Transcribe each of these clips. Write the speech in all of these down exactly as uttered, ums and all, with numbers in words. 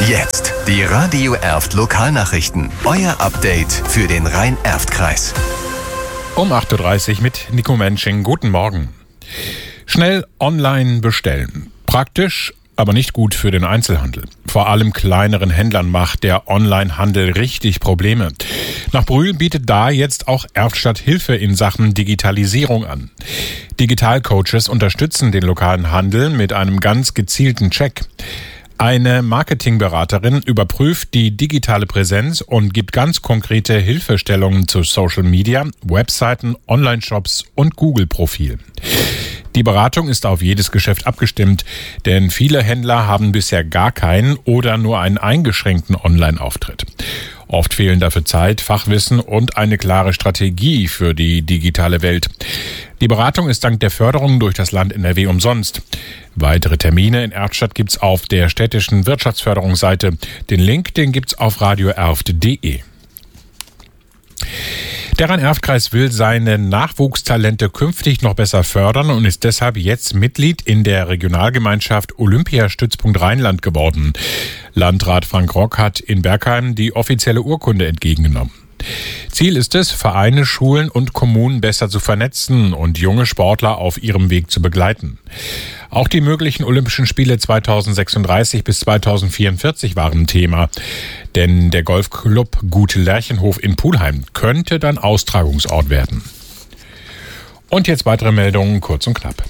Jetzt die Radio Erft Lokalnachrichten. Euer Update für den Rhein-Erft-Kreis. Um acht Uhr dreißig mit Nico Mensching. Guten Morgen. Schnell online bestellen. Praktisch, aber nicht gut für den Einzelhandel. Vor allem kleineren Händlern macht der Onlinehandel richtig Probleme. Nach Brühl bietet da jetzt auch Erftstadt Hilfe in Sachen Digitalisierung an. Digitalcoaches unterstützen den lokalen Handel mit einem ganz gezielten Check. Eine Marketingberaterin überprüft die digitale Präsenz und gibt ganz konkrete Hilfestellungen zu Social Media, Webseiten, Online-Shops und Google-Profil. Die Beratung ist auf jedes Geschäft abgestimmt, denn viele Händler haben bisher gar keinen oder nur einen eingeschränkten Online-Auftritt. Oft fehlen dafür Zeit, Fachwissen und eine klare Strategie für die digitale Welt. Die Beratung ist dank der Förderung durch das Land N R W umsonst. Weitere Termine in Erftstadt gibt's auf der städtischen Wirtschaftsförderungsseite. Den Link, den gibt's auf radio erft punkt de. Der Rhein-Erft-Kreis will seine Nachwuchstalente künftig noch besser fördern und ist deshalb jetzt Mitglied in der Regionalgemeinschaft Olympiastützpunkt Rheinland geworden. Landrat Frank Rock hat in Bergheim die offizielle Urkunde entgegengenommen. Ziel ist es, Vereine, Schulen und Kommunen besser zu vernetzen und junge Sportler auf ihrem Weg zu begleiten. Auch die möglichen Olympischen Spiele zweitausendsechsunddreißig bis zweitausendvierundvierzig waren Thema. Denn der Golfclub Gut Lerchenhof in Pulheim könnte dann Austragungsort werden. Und jetzt weitere Meldungen, kurz und knapp.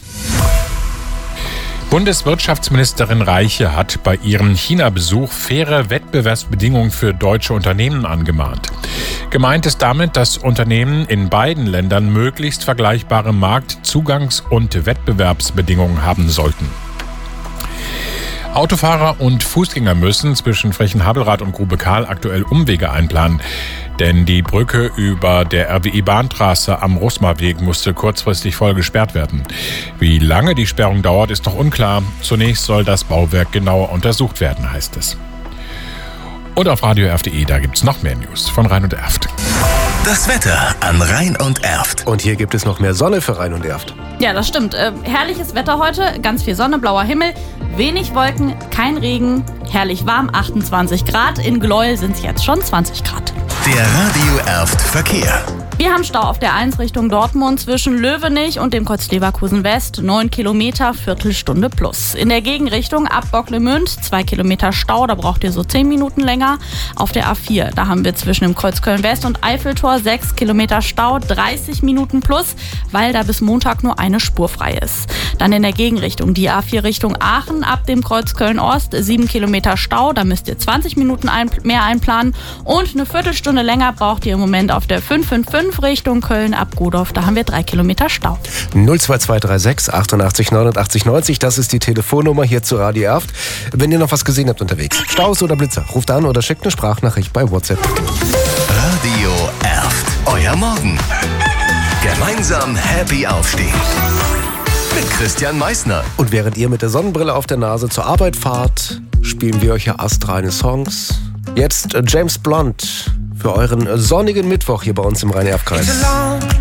Bundeswirtschaftsministerin Reiche hat bei ihrem China-Besuch faire Wettbewerbsbedingungen für deutsche Unternehmen angemahnt. Gemeint ist damit, dass Unternehmen in beiden Ländern möglichst vergleichbare Marktzugangs- und Wettbewerbsbedingungen haben sollten. Autofahrer und Fußgänger müssen zwischen Frechen-Habelrath und Grube Kahl aktuell Umwege einplanen. Denn die Brücke über der R W I-Bahntrasse am Rosmarweg musste kurzfristig voll gesperrt werden. Wie lange die Sperrung dauert, ist noch unklar. Zunächst soll das Bauwerk genauer untersucht werden, heißt es. Und auf radio erft punkt de, da gibt's noch mehr News von Rhein und Erft. Das Wetter an Rhein und Erft. Und hier gibt es noch mehr Sonne für Rhein und Erft. Ja, das stimmt. Äh, herrliches Wetter heute, ganz viel Sonne, blauer Himmel, wenig Wolken, kein Regen, herrlich warm, achtundzwanzig Grad. In Gleuel sind es jetzt schon zwanzig Grad. Der Radio Erft Verkehr. Wir haben Stau auf der eins Richtung Dortmund zwischen Löwenich und dem Kreuz Leverkusen West. neun Kilometer, Viertelstunde plus. In der Gegenrichtung ab Bocklemünd zwei Kilometer Stau, da braucht ihr so zehn Minuten länger. Auf der A vier, da haben wir zwischen dem Kreuz Köln West und Eiffeltor sechs Kilometer Stau, dreißig Minuten plus, weil da bis Montag nur eine Spur frei ist. Dann in der Gegenrichtung die A vier Richtung Aachen ab dem Kreuz Köln Ost, sieben Kilometer Stau, da müsst ihr zwanzig Minuten ein, mehr einplanen und eine Viertelstunde länger braucht ihr im Moment auf der fünf fünf fünf Richtung Köln ab Godorf. Da haben wir drei Kilometer Stau. null zwei zwei drei sechs achtundachtzig neunundachtzig neunzig, das ist die Telefonnummer hier zu Radio Erft. Wenn ihr noch was gesehen habt unterwegs, Staus oder Blitzer, ruft an oder schickt eine Sprachnachricht bei WhatsApp. Radio Erft, euer Morgen. Gemeinsam happy aufstehen. Mit Christian Meissner. Und während ihr mit der Sonnenbrille auf der Nase zur Arbeit fahrt, spielen wir euch ja astreine Songs. Jetzt James Blunt für euren sonnigen Mittwoch hier bei uns im Rhein-Erft-Kreis.